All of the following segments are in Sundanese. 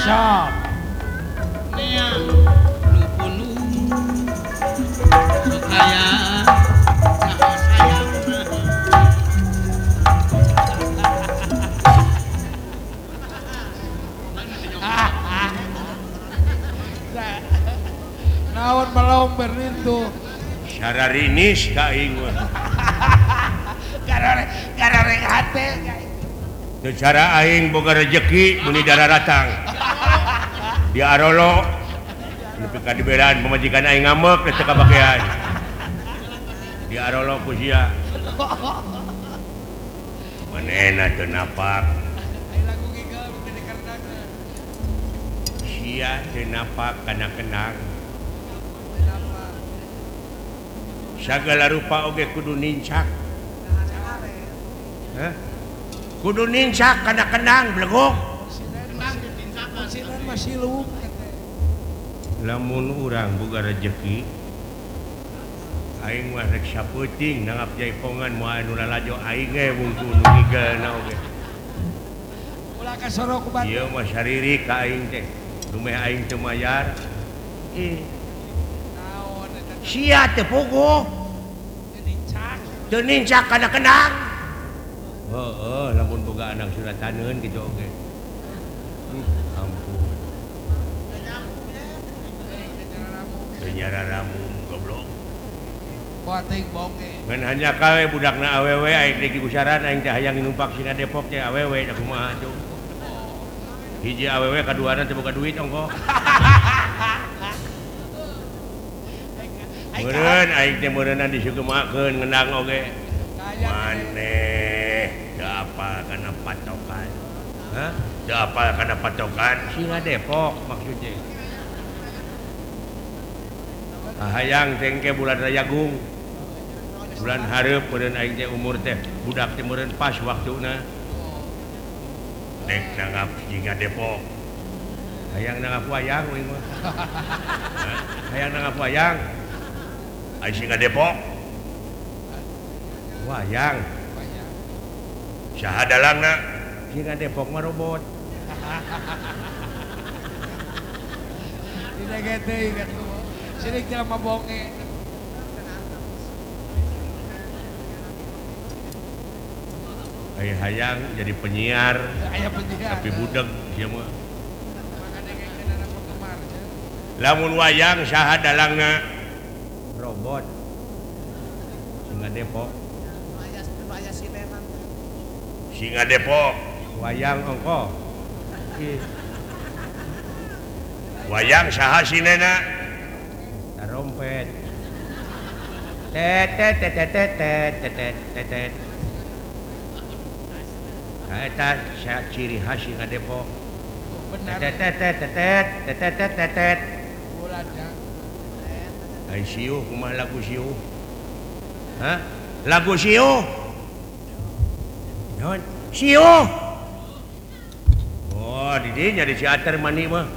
sok Nia nu kaya sayang naon melomber itu Sararinis ka aing mah. gararek hate Teu cara aing boga rezeki muni dararatang. Di Arolo nepi ka dibelaan pamajikan aing ngambek teu kabakean. Di Arolo ku sia. Manehna teu napak. lagu gigal di karena Sia teu napak kana kenang. Sagala rupa oge kudu nincak. Hah? Kudu nincak kana kenang blegok. silan masih lu Lamun urang boga rezeki aing mah rek sapeuting nangap jaipongan moal anu lalajo aing ge wungku nu gigalna oge. ulah kasoro ku batu Ieu mah sariri ka aing teh. Dumeh aing teu mayar. naon eta Sia teu puguh. dincak Teu nincak kana kenang. Heeh, lamun boga anak surataneun kitu oge. Ampun. Teu nyararamu goblok. Kuating bonge Ngan hanya kawe budakna awewe aing di kusaran aing teh hayang numpak sina Depok teh awewe da kumaha tuh. Hiji awewe kaduana teh boga duit ongko. Meureun aing teh meureunan disugemakeun ngenang oge. Maneh teu apal kana patokan. Hah? Teu apal kana patokan sina Depok maksudnya. Hayang tengke bulan Rayagung. Bulan hareup meureun aing teh umur teh budak teh meureun pas waktuna. Nek nangap jinga Depok. Hayang nangap wayang we mah. Hayang nangap wayang. Ai singa Depok. Wayang. Saha dalangna? Singa Depok mah robot. tidak gede gitu sini jelema bonge Ai hayang jadi penyiar aya penyiar tapi budeg ieu mah. makanya kayak anak penggemar Lamun wayang saha dalangna? Robot. Singa Depok. Singa Depok. Wayang ongko. Ih. Wayang saha sinena? Tarompet. Tet tet tet tet tet tet tet tet tet. Eta ciri khas singa Depok. benar Tet tet tet tet tet tet tet tet tet. bulannya Ai siuh kumaha lagu siuh? Hah? Lagu siuh? Naon? Siuh. Oh, di dinya di teater mani mah.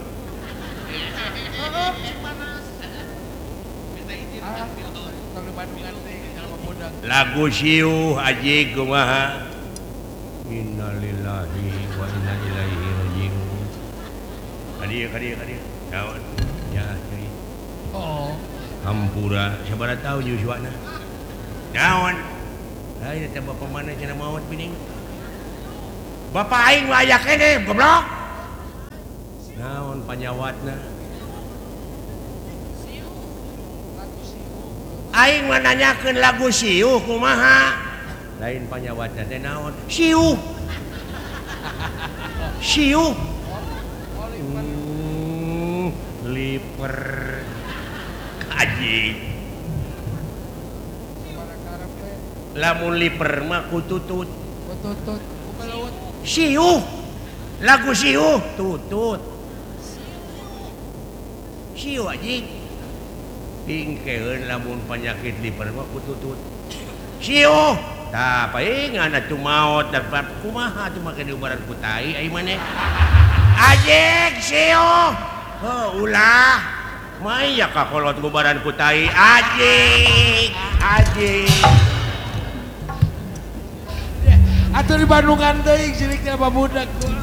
kalau di Bandungan teh jelema budak Lagu siuh aji kumaha? Innalillahi wa inna ilaihi rajiun. Kadieu. Naon? Ya, deui. oh Hampura, sabaraha tahu Joshua-na. Naon? Ai teh bapak mana cenah maot pining. Bapak aing layak kene, goblok. Naon panyawatna? Aing mah nanyakeun lagu siuh kumaha? Lain panyawatna teh naon? Siuh. Siuh. Liper. Aji. Lamun liper mah kututut. tutut kumelewet Siuh. Lagu siuh tutut. Siuh aji. Pingkeun lamun penyakit liper mah kututut. Siuh. Tah paingan atuh maot dapat kumaha atuh make diubaran ku tai ai maneh. Ajek siuh. Heuh ulah. Maya kakolot ngubaran ku tai ajek. atuh di Bandungan teh sirik jelema budak